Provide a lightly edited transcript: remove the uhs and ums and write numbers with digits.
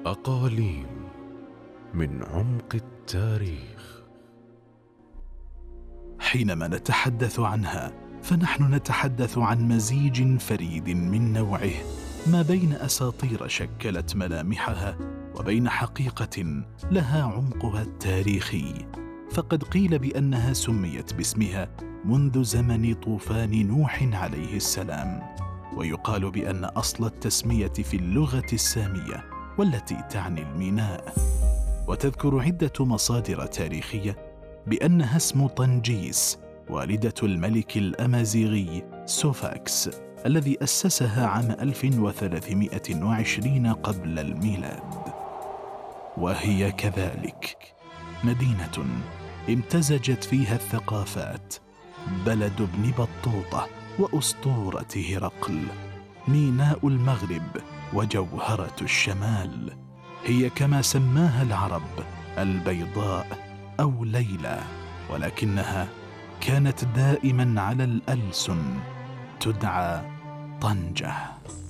أقاليم من عمق التاريخ. حينما نتحدث عنها فنحن نتحدث عن مزيج فريد من نوعه، ما بين أساطير شكلت ملامحها وبين حقيقة لها عمقها التاريخي. فقد قيل بأنها سميت باسمها منذ زمن طوفان نوح عليه السلام، ويقال بأن أصل التسمية في اللغة السامية والتي تعني الميناء. وتذكر عدة مصادر تاريخية بأنها اسم طنجيس والدة الملك الأمازيغي سوفاكس الذي أسسها عام 1320 قبل الميلاد. وهي كذلك مدينة امتزجت فيها الثقافات، بلد ابن بطوطة وأسطورة هرقل، ميناء المغرب وجوهرة الشمال. هي كما سماها العرب البيضاء أو ليلى، ولكنها كانت دائما على الألسن تدعى طنجة.